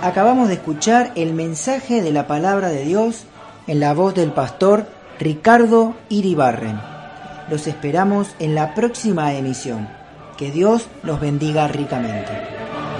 Acabamos de escuchar el mensaje de la palabra de Dios en la voz del pastor Ricardo Iribarren. Los esperamos en la próxima emisión. Que Dios los bendiga ricamente.